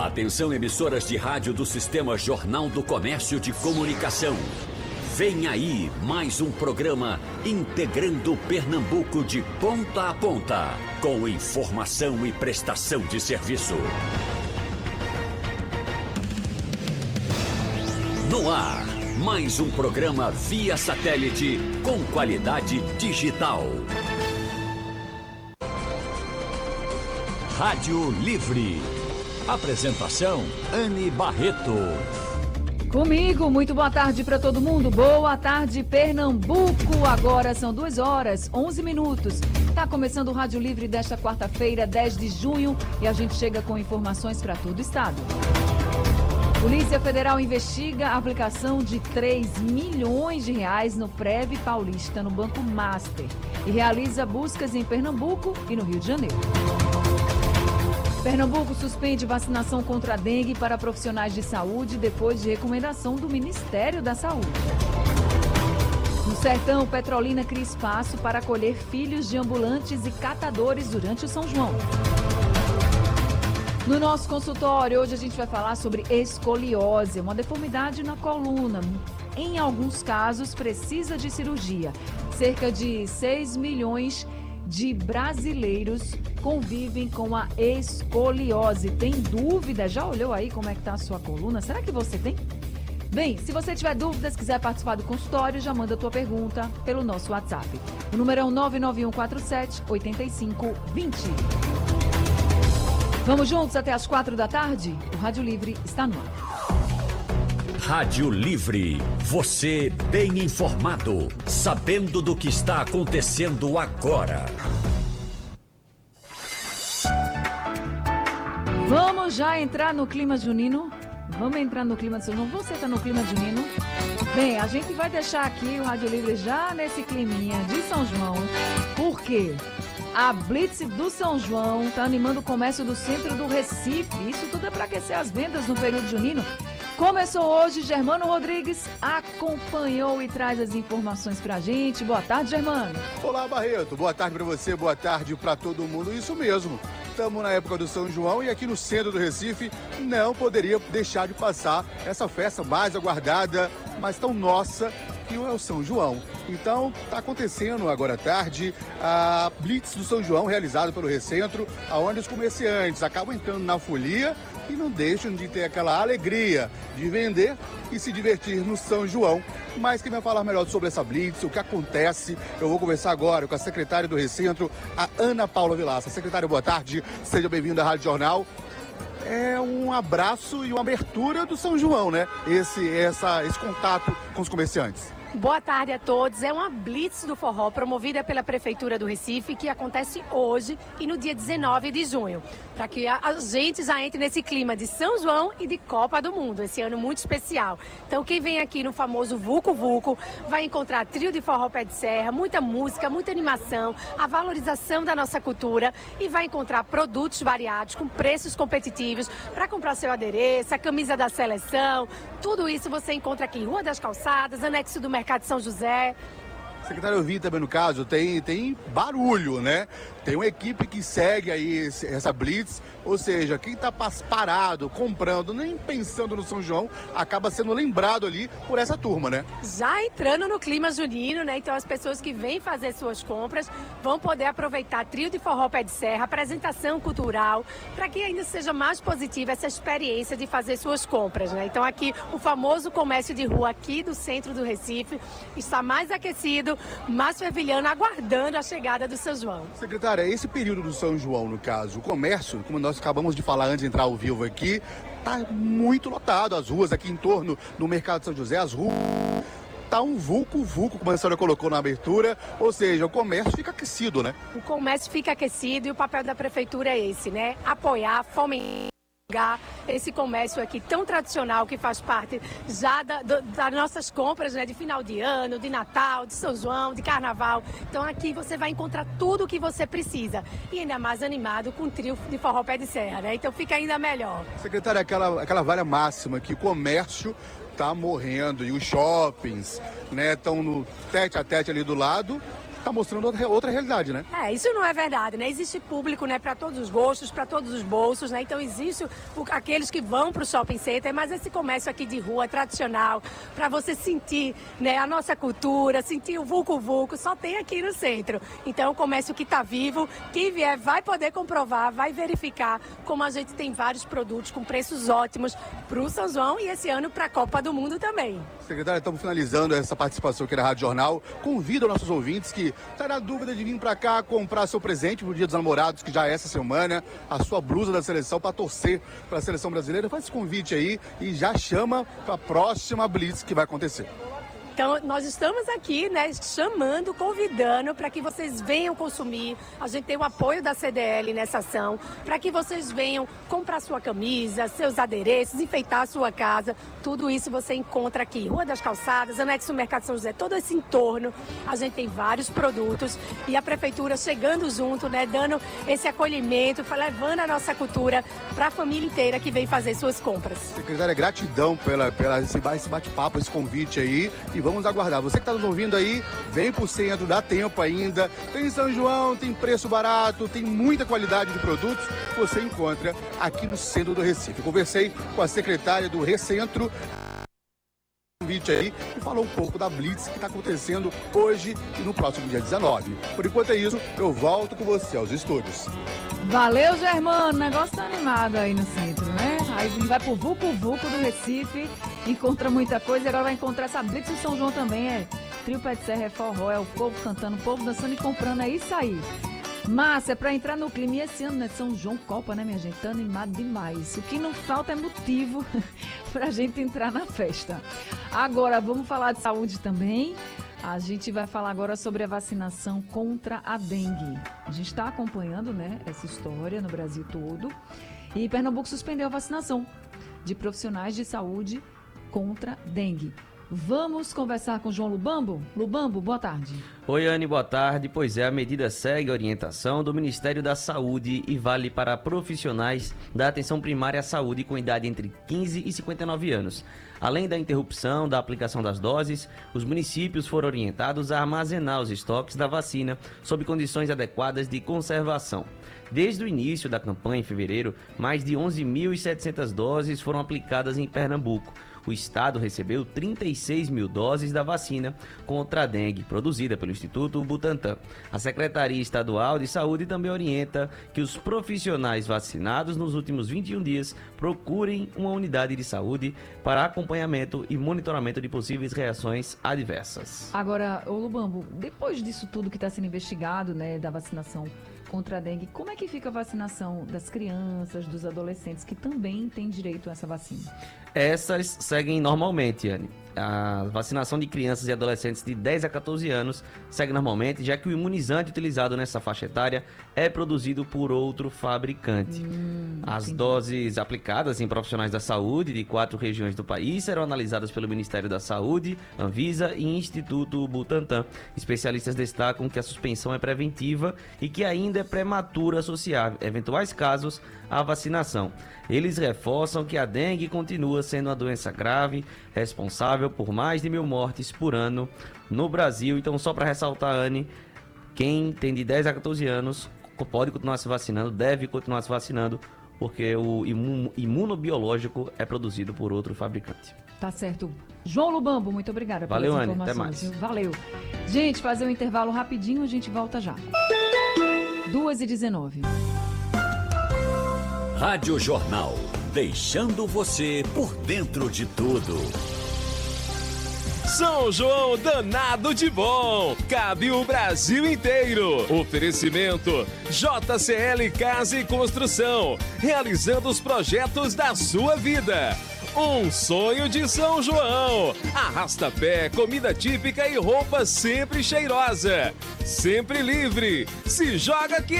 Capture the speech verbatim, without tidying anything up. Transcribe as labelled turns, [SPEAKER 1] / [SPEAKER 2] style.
[SPEAKER 1] Atenção, emissoras de rádio do Sistema Jornal do Comércio de Comunicação. Vem aí mais um programa integrando Pernambuco de ponta a ponta, com informação e prestação de serviço. No ar, mais um programa via satélite com qualidade digital. Rádio Livre. Apresentação, Anne Barreto.
[SPEAKER 2] Comigo, muito boa tarde para todo mundo. Boa tarde, Pernambuco. Agora são duas horas, onze minutos. Tá começando o Rádio Livre desta quarta-feira, dez de junho, e a gente chega com informações para todo o estado. Polícia Federal investiga a aplicação de três milhões de reais no Prev Paulista, no Banco Master, e realiza buscas em Pernambuco e no Rio de Janeiro. Pernambuco suspende vacinação contra a dengue para profissionais de saúde depois de recomendação do Ministério da Saúde. No Sertão, Petrolina cria espaço para acolher filhos de ambulantes e catadores durante o São João. No nosso consultório, hoje a gente vai falar sobre escoliose, uma deformidade na coluna. Em alguns casos, precisa de cirurgia. Cerca de seis milhões de brasileiros convivem com a escoliose. Tem dúvida? Já olhou aí como é que tá a sua coluna? Será que você tem? Bem, se você tiver dúvidas, quiser participar do consultório, já manda a tua pergunta pelo nosso WhatsApp. O número é o nove nove um quatro sete oito cinco dois zero. Vamos juntos até as quatro da tarde? O Rádio Livre está no ar.
[SPEAKER 1] Rádio Livre, você bem informado, sabendo do que está acontecendo agora.
[SPEAKER 2] Vamos já entrar no clima junino? Vamos entrar no clima de São João? Você está no clima junino? Bem, a gente vai deixar aqui o Rádio Livre já nesse climinha de São João. Por quê? A Blitz do São João está animando o comércio do centro do Recife. Isso tudo é para aquecer as vendas no período junino. Começou hoje, Germano Rodrigues acompanhou e traz as informações pra gente. Boa tarde, Germano.
[SPEAKER 3] Olá, Barreto. Boa tarde pra você, boa tarde pra todo mundo. Isso mesmo. Estamos na época do São João e aqui no centro do Recife não poderia deixar de passar essa festa mais aguardada, mas tão nossa, que é o São João. Então, está acontecendo agora à tarde a Blitz do São João, realizada pelo Recentro, onde os comerciantes acabam entrando na folia e não deixam de ter aquela alegria de vender e se divertir no São João. Mas quem vai falar melhor sobre essa Blitz, o que acontece, eu vou conversar agora com a secretária do Recentro, a Ana Paula Vilaça. Secretária, boa tarde, seja bem-vinda à Rádio Jornal. É um abraço e uma abertura do São João, né? Esse, essa, esse contato com os comerciantes.
[SPEAKER 4] Boa tarde a todos. É uma Blitz do Forró promovida pela Prefeitura do Recife que acontece hoje e no dia dezenove de junho, para que a gente já entre nesse clima de São João e de Copa do Mundo, esse ano muito especial. Então quem vem aqui no famoso Vucu Vucu vai encontrar trio de forró pé de serra, muita música, muita animação, a valorização da nossa cultura e vai encontrar produtos variados com preços competitivos para comprar seu adereço, a camisa da seleção, tudo isso você encontra aqui em Rua das Calçadas, anexo do Mercado de São José.
[SPEAKER 3] Secretário, eu vi também no caso, tem, tem barulho, né? Tem uma equipe que segue aí esse, essa Blitz, ou seja, quem está parado, comprando, nem pensando no São João, acaba sendo lembrado ali por essa turma, né?
[SPEAKER 4] Já entrando no clima junino, né? Então as pessoas que vêm fazer suas compras vão poder aproveitar trio de forró pé de serra, apresentação cultural, para que ainda seja mais positiva essa experiência de fazer suas compras, né? Então aqui o famoso comércio de rua aqui do centro do Recife está mais aquecido, mais fervilhando, aguardando a chegada do São João.
[SPEAKER 3] Secretária, esse período do São João, no caso, o comércio, como nós acabamos de falar antes de entrar ao vivo aqui, tá muito lotado. As ruas aqui em torno do Mercado de São José, as ruas, tá um vulco-vulco, como a senhora colocou na abertura, ou seja, o comércio fica aquecido, né?
[SPEAKER 4] O comércio fica aquecido e o papel da prefeitura é esse, né? Apoiar, fomentar esse comércio aqui tão tradicional que faz parte já da, do, das nossas compras, né, de final de ano, de Natal, de São João, de Carnaval. Então aqui você vai encontrar tudo o que você precisa e ainda mais animado com um trio de forró pé de serra, né? Então fica ainda melhor.
[SPEAKER 3] Secretária, aquela, aquela velha máxima que o comércio tá morrendo e os shoppings, né, estão no tete a tete ali do lado, está mostrando outra, outra realidade, né?
[SPEAKER 4] É, isso não é verdade, né? Existe público, né, para todos os gostos, para todos os bolsos, né? Então existe o, aqueles que vão para o shopping center, mas esse comércio aqui de rua tradicional, para você sentir, né, a nossa cultura, sentir o vulco-vulco, só tem aqui no centro. Então é um comércio que está vivo, quem vier vai poder comprovar, vai verificar como a gente tem vários produtos com preços ótimos para o São João e esse ano para a Copa do Mundo também.
[SPEAKER 3] Secretária, estamos finalizando essa participação aqui na Rádio Jornal. Convido os nossos ouvintes que estão na dúvida de vir para cá comprar seu presente pro Dia dos Namorados, que já é essa semana, a sua blusa da seleção para torcer para a seleção brasileira. Faz esse convite aí e já chama para a próxima Blitz que vai acontecer.
[SPEAKER 4] Então, nós estamos aqui, né, chamando, convidando para que vocês venham consumir. A gente tem o apoio da C D L nessa ação, para que vocês venham comprar sua camisa, seus adereços, enfeitar a sua casa. Tudo isso você encontra aqui. Rua das Calçadas, Anexo Mercado São José, todo esse entorno. A gente tem vários produtos e a Prefeitura chegando junto, né, dando esse acolhimento, levando a nossa cultura para a família inteira que vem fazer suas compras.
[SPEAKER 3] Secretária, gratidão pela, pela esse bate-papo, esse convite aí. E vamos aguardar. Você que está nos ouvindo aí, vem pro centro, dá tempo ainda. Tem São João, tem preço barato, tem muita qualidade de produtos. Você encontra aqui no centro do Recife. Conversei com a secretária do Recentro convite aí e falou um pouco da Blitz que está acontecendo hoje e no próximo dia dezenove. Por enquanto é isso, eu volto com você aos estúdios.
[SPEAKER 2] Valeu, Germano. O negócio tá animado aí no centro, né? Aí vai pro Vucu Vucu do Recife, encontra muita coisa e agora vai encontrar essa Blitz do São João também. É trio pé de serra, é forró, é o povo cantando, o povo dançando e comprando, é isso aí. Massa, é pra entrar no clima. E esse ano, né, São João Copa, né, minha gente? Tá animado demais. O que não falta é motivo pra gente entrar na festa. Agora, vamos falar de saúde também. A gente vai falar agora sobre a vacinação contra a dengue. A gente está acompanhando, né, essa história no Brasil todo. E Pernambuco suspendeu a vacinação de profissionais de saúde contra dengue. Vamos conversar com o João Lubambo. Lubambo, boa tarde.
[SPEAKER 5] Oi, Anne, boa tarde. Pois é, a medida segue a orientação do Ministério da Saúde e vale para profissionais da atenção primária à saúde com idade entre quinze e cinquenta e nove anos. Além da interrupção da aplicação das doses, os municípios foram orientados a armazenar os estoques da vacina sob condições adequadas de conservação. Desde o início da campanha, em fevereiro, mais de onze mil e setecentas doses foram aplicadas em Pernambuco. O estado recebeu trinta e seis mil doses da vacina contra a dengue, produzida pelo Instituto Butantan. A Secretaria Estadual de Saúde também orienta que os profissionais vacinados nos últimos vinte e um dias procurem uma unidade de saúde para acompanhamento e monitoramento de possíveis reações adversas.
[SPEAKER 2] Agora, ô Lubambo, depois disso tudo que está sendo investigado, né, da vacinação contra a dengue, como é que fica a vacinação das crianças, dos adolescentes que também têm direito a essa vacina?
[SPEAKER 5] Essas seguem normalmente, Anne. A vacinação de crianças e adolescentes de dez a catorze anos segue normalmente, já que o imunizante utilizado nessa faixa etária é produzido por outro fabricante. Hum, As entendi. doses aplicadas em profissionais da saúde de quatro regiões do país serão analisadas pelo Ministério da Saúde, Anvisa e Instituto Butantan. Especialistas destacam que a suspensão é preventiva e que ainda é prematuro associar eventuais casos à vacinação. Eles reforçam que a dengue continua sendo uma doença grave, responsável por mais de mil mortes por ano no Brasil. Então, só para ressaltar, Anne, quem tem de dez a catorze anos pode continuar se vacinando, deve continuar se vacinando, porque o imun- imunobiológico é produzido por outro fabricante.
[SPEAKER 2] Tá certo. João Lubambo, muito obrigada pelas
[SPEAKER 5] Valeu,
[SPEAKER 2] informações.
[SPEAKER 5] Anne, até mais.
[SPEAKER 2] Viu? Valeu. Gente, fazer um intervalo rapidinho, a gente volta já. duas e dezenove.
[SPEAKER 1] Rádio Jornal, deixando você por dentro de tudo.
[SPEAKER 6] São João danado de bom, cabe o Brasil inteiro. Oferecimento J C L Casa e Construção, realizando os projetos da sua vida. Um sonho de São João. Arrasta-pé, comida típica e roupa sempre cheirosa. Sempre livre. Se joga que